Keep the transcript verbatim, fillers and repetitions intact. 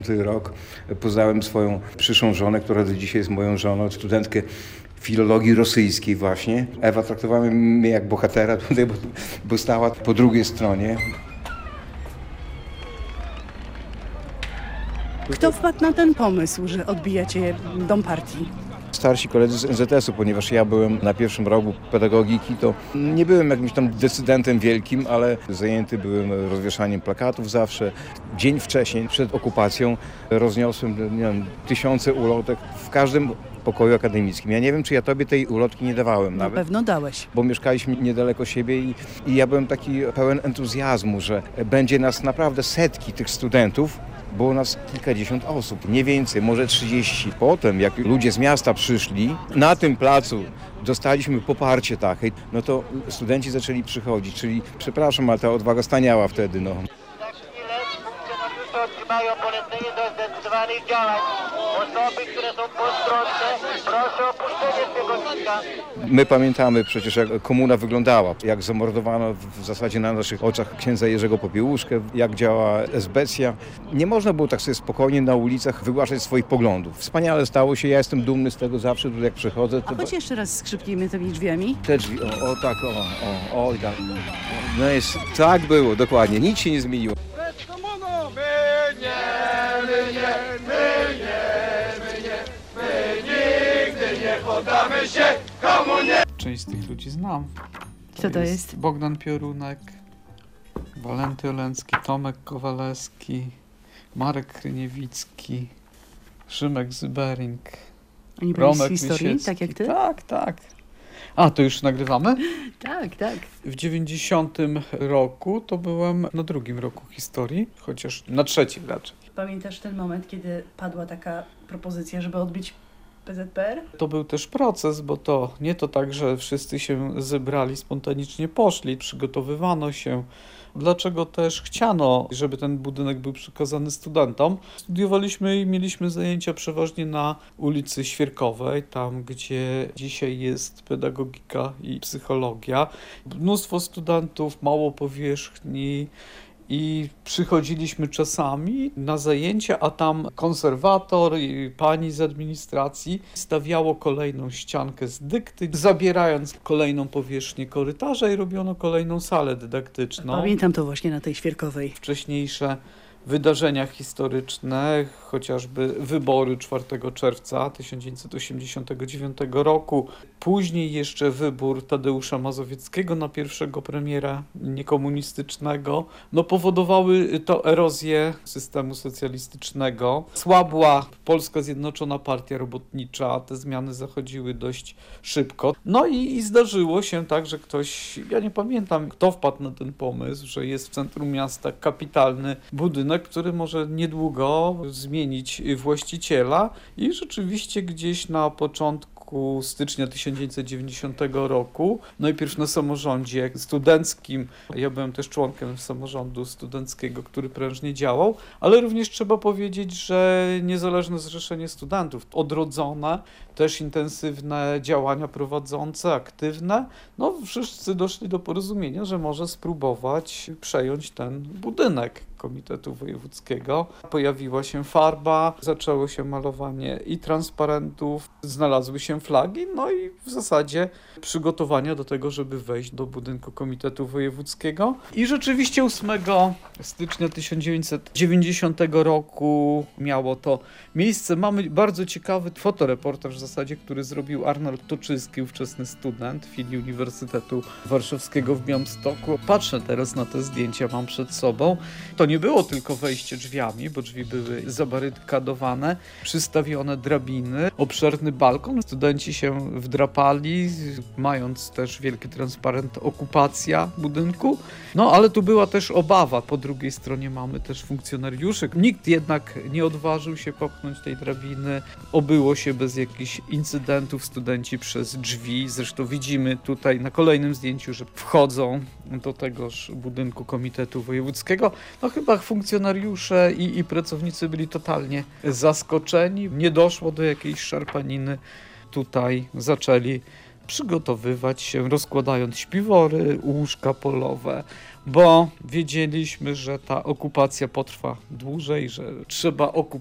Ten rok poznałem swoją przyszłą żonę, która do dzisiaj jest moją żoną, studentkę filologii rosyjskiej właśnie. Ewa traktowała mnie jak bohatera tutaj, bo, bo stała po drugiej stronie. Kto wpadł na ten pomysł, że odbijacie dom partii? Starsi koledzy z en zet esu, ponieważ ja byłem na pierwszym rogu pedagogiki, to nie byłem jakimś tam decydentem wielkim, ale zajęty byłem rozwieszaniem plakatów zawsze. Dzień wcześniej, przed okupacją, rozniosłem nie wiem, tysiące ulotek w każdym pokoju akademickim. Ja nie wiem, czy ja tobie tej ulotki nie dawałem Na nawet. pewno dałeś. Bo mieszkaliśmy niedaleko siebie i, i ja byłem taki pełen entuzjazmu, że będzie nas naprawdę setki tych studentów. Było nas kilkadziesiąt osób, nie więcej, może trzydzieści. Potem, jak ludzie z miasta przyszli, na tym placu dostaliśmy poparcie takie, no to studenci zaczęli przychodzić, czyli przepraszam, ale ta odwaga staniała wtedy, no. Za chwilę funkcjonariusze otrzymają polecenie do zdecydowanych działań. Osoby, które są postronne, proszę o opuszczenie biegowiska. My pamiętamy przecież, jak komuna wyglądała, jak zamordowano w zasadzie na naszych oczach księdza Jerzego Popiełuszkę, jak działa esbecja. Nie można było tak sobie spokojnie na ulicach wygłaszać swoich poglądów. Wspaniale stało się, ja jestem dumny z tego zawsze, tutaj jak przychodzę. A choć jeszcze raz skrzypnijmy tymi drzwiami. Te drzwi, o, o tak, o, o, o, tak. No jest, tak było, dokładnie, nic się nie zmieniło. Przed komuną! My nie, my nie, my nie, my nie, my nigdy nie poddamy się komunie! Część z tych ludzi znam. Kto to jest? Bogdan Piorunek, Walenty Olencki, Tomek Kowalewski, Marek Kryniewicki, Szymek Zybering, Oni byli z Romek historii, Lisiecki. tak jak ty? Tak, tak. A, to już nagrywamy? Tak, tak. W dziewięćdziesiątym roku to byłem na drugim roku historii, chociaż na trzecim raczej. Pamiętasz ten moment, kiedy padła taka propozycja, żeby odbić pe zet pe er? To był też proces, bo to nie to tak, że wszyscy się zebrali, spontanicznie poszli, przygotowywano się. Dlaczego też chciano, żeby ten budynek był przekazany studentom? Studiowaliśmy i mieliśmy zajęcia przeważnie na ulicy Świerkowej, tam gdzie dzisiaj jest pedagogika i psychologia. Mnóstwo studentów, mało powierzchni. I przychodziliśmy czasami na zajęcia, a tam konserwator i pani z administracji stawiało kolejną ściankę z dykty, zabierając kolejną powierzchnię korytarza i robiono kolejną salę dydaktyczną. Pamiętam to właśnie na tej Świerkowej. Wcześniejsze wydarzenia historyczne, chociażby wybory czwartego czerwca tysiąc dziewięćset osiemdziesiątego dziewiątego roku, później jeszcze wybór Tadeusza Mazowieckiego na pierwszego premiera niekomunistycznego, no powodowały to erozję systemu socjalistycznego. Słabła Polska Zjednoczona Partia Robotnicza, te zmiany zachodziły dość szybko. No i, i zdarzyło się tak, że ktoś, ja nie pamiętam kto wpadł na ten pomysł, że jest w centrum miasta kapitalny budynek, który może niedługo zmienić właściciela i rzeczywiście gdzieś na początku stycznia tysiąc dziewięćset dziewięćdziesiątego roku, najpierw na samorządzie studenckim, ja byłem też członkiem samorządu studenckiego, który prężnie działał, ale również trzeba powiedzieć, że Niezależne Zrzeszenie Studentów, odrodzone, też intensywne działania prowadzące, aktywne, no wszyscy doszli do porozumienia, że może spróbować przejąć ten budynek Komitetu Wojewódzkiego. Pojawiła się farba, zaczęło się malowanie i transparentów, znalazły się flagi, no i w zasadzie przygotowania do tego, żeby wejść do budynku Komitetu Wojewódzkiego. I rzeczywiście ósmego stycznia tysiąc dziewięćset dziewięćdziesiątego roku miało to miejsce. Mamy bardzo ciekawy fotoreportaż w zasadzie, który zrobił Arnold Toczyński, ówczesny student filii Uniwersytetu Warszawskiego w Białymstoku. Patrzę teraz na te zdjęcia, mam przed sobą. To nie było tylko wejście drzwiami, bo drzwi były zabarykadowane, przystawione drabiny, obszerny balkon. Studenci się wdrapali, mając też wielki transparent okupacja budynku. No ale tu była też obawa. Po drugiej stronie mamy też funkcjonariuszy. Nikt jednak nie odważył się popchnąć tej drabiny. Obyło się bez jakichś incydentów. Studenci przez drzwi. Zresztą widzimy tutaj na kolejnym zdjęciu, że wchodzą do tegoż budynku Komitetu Wojewódzkiego. No chyba funkcjonariusze i, i pracownicy byli totalnie zaskoczeni. Nie doszło do jakiejś szarpaniny. Tutaj zaczęli przygotowywać się, rozkładając śpiwory, łóżka polowe, bo wiedzieliśmy, że ta okupacja potrwa dłużej, że trzeba okupować